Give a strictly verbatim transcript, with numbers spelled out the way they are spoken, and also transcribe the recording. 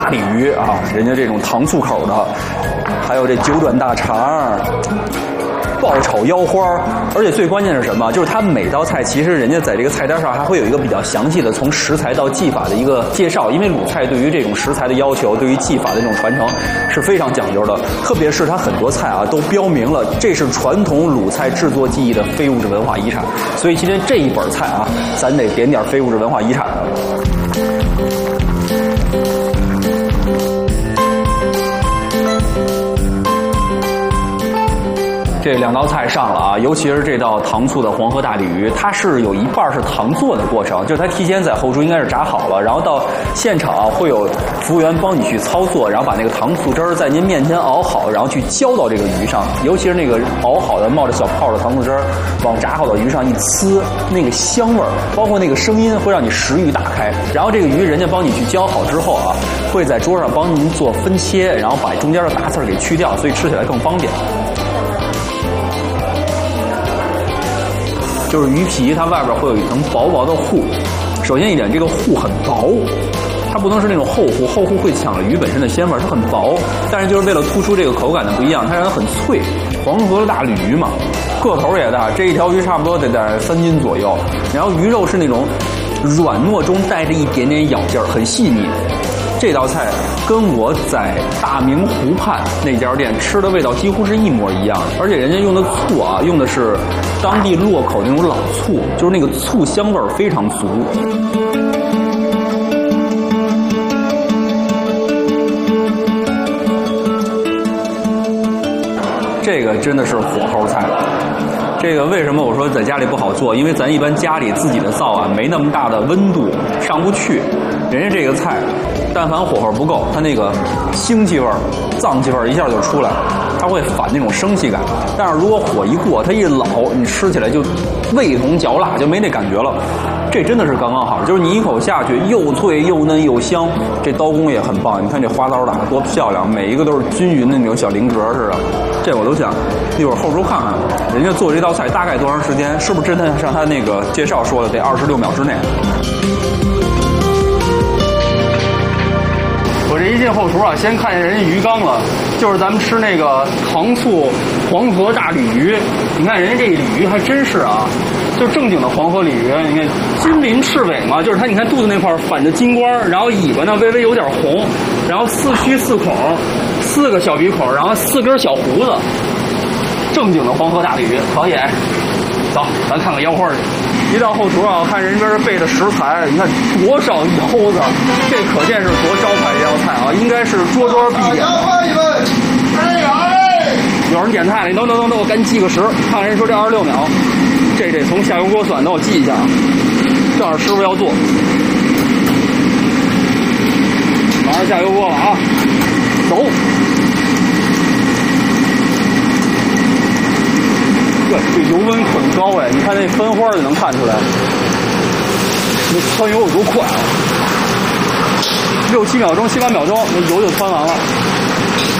大鲤鱼啊，人家这种糖醋口的，还有这九转大肠。爆炒腰花，而且最关键是什么？就是它每道菜其实人家在这个菜单上还会有一个比较详细的从食材到技法的一个介绍，因为鲁菜对于这种食材的要求，对于技法的这种传承是非常讲究的。特别是它很多菜啊都标明了这是传统鲁菜制作技艺的非物质文化遗产，所以今天这一本菜啊，咱得点点非物质文化遗产的。这两道菜上了啊，尤其是这道糖醋的黄河大鲤鱼，它是有一半是糖做的过程，就是它提前在后厨应该是炸好了，然后到现场啊会有服务员帮你去操作，然后把那个糖醋汁儿在您面前熬好，然后去浇到这个鱼上，尤其是那个熬好的冒着小泡的糖醋汁儿往炸好的鱼上一呲，那个香味儿，包括那个声音会让你食欲大开。然后这个鱼人家帮你去浇好之后啊，会在桌上帮您做分切，然后把中间的大刺儿给去掉，所以吃起来更方便。就是鱼皮，它外边会有一层薄薄的糊。首先一点，这个糊很薄，它不能是那种厚糊，厚糊会抢了鱼本身的鲜味，它很薄。但是就是为了突出这个口感的不一样，它让它很脆。黄河大鲤鱼嘛，个头也大，这一条鱼差不多得在三斤左右。然后鱼肉是那种软糯中带着一点点咬劲儿，很细腻。这道菜跟我在大明湖畔那家店吃的味道几乎是一模一样的，而且人家用的醋啊，用的是当地洛口那种老醋，就是那个醋香味儿非常足。这个真的是火候菜。这个为什么我说在家里不好做？因为咱一般家里自己的灶啊，没那么大的温度，上不去。人家这个菜，但凡火候不够，它那个腥气味儿、脏气味儿一下就出来，它会反那种生气感。但是如果火一过，它一老，你吃起来就味同嚼蜡，就没那感觉了。这真的是刚刚好，就是你一口下去又脆又嫩又香。这刀工也很棒，你看这花刀打得多漂亮，每一个都是均匀的那种小菱格似的。这我都想一会儿后厨看看，人家做这道菜大概多长时间？是不是真的像他那个介绍说的，得二十六秒之内？我这一进后厨啊，先看见人家鱼缸了，就是咱们吃那个糖醋黄河大鲤鱼。你看人家这鲤鱼还真是啊，就正经的黄河鲤鱼。你看金鳞赤尾嘛，就是它，你看肚子那块反着金光，然后尾巴呢微微有点红，然后四须四孔，四个小鼻孔，然后四根小胡子，正经的黄河大鲤鱼，可以。走，咱看看腰花去。一到后厨啊，我看人家这备的食材，你看多少腰子，这可见是多招牌这道菜啊，应该是桌桌必点。有人点菜了，你等等等等，我赶紧记个时，看人说这二十六秒，这得从下油锅算，等我记一下。正好师傅要做，马上下油锅了啊，走。对，这油温很高哎，你看那喷花就能看出来，那汆油有多快啊！六七秒钟、七八秒钟，那油就汆完了。